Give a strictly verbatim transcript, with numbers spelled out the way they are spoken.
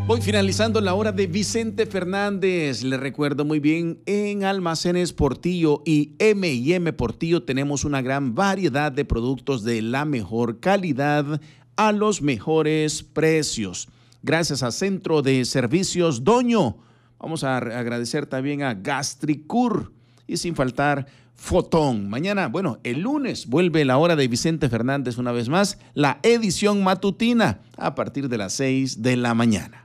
Voy finalizando la hora de Vicente Fernández. Le recuerdo muy bien, en Almacenes Portillo y eme y eme Portillo tenemos una gran variedad de productos de la mejor calidad a los mejores precios. Gracias a Centro de Servicios Doño. Vamos a agradecer también a Gastricur y sin faltar Fotón. Mañana, bueno, el lunes vuelve la hora de Vicente Fernández una vez más, la edición matutina a partir de las seis de la mañana.